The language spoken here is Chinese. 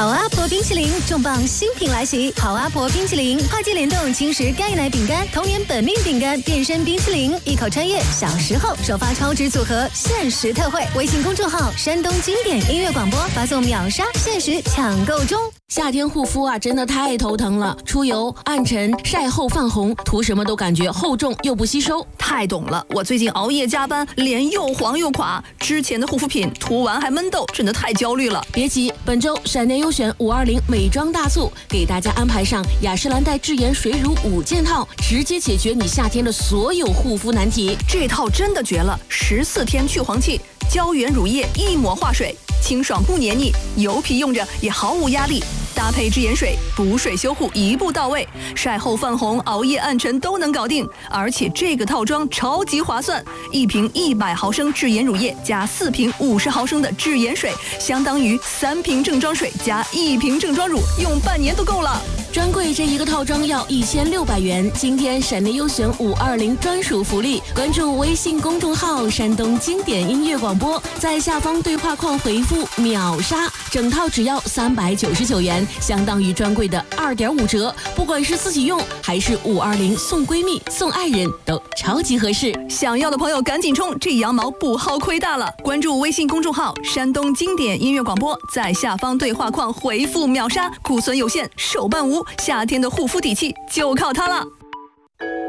好阿婆冰淇淋重磅新品来袭！好阿婆冰淇淋跨界联动轻食钙奶饼干、童年本命饼干、变身冰淇淋，一口穿越小时候，首发超值组合限时特惠！微信公众号山东经典音乐广播发送秒杀，限时抢购中。 夏天护肤啊，真的太头疼了，出油、暗沉、晒后泛红，涂什么都感觉厚重又不吸收。 太懂了，我最近熬夜加班，脸又黄又垮，之前的护肤品涂完还闷痘，真的太焦虑了。 别急，本周闪电优选520美妆大促，给大家安排上雅诗兰黛智颜水乳5件套，直接解决你夏天的所有护肤难题。 这套真的绝了，14天去黄气，胶原乳液一抹化水，清爽不黏腻，油皮用着也毫无压力。搭配智颜水，补水修护一步到位，晒后泛红、熬夜暗沉都能搞定。而且这个套装超级划算，一瓶100毫升智颜乳液加4瓶50毫升的智颜水，相当于3瓶正装水加1瓶正装乳，用半年都够了。 专柜这一个套装要1600元，今天闪电优选520专属福利，关注微信公众号山东经典音乐广播，在下方对话框回复秒杀，整套只要399元，相当于专柜的2.5折，不管是自己用还是520送闺蜜送爱人都超级合适。 想要的朋友赶紧冲，这羊毛不薅亏大了。关注微信公众号山东经典音乐广播，在下方对话框回复秒杀，库存有限，手办无，夏天的护肤底气就靠它了。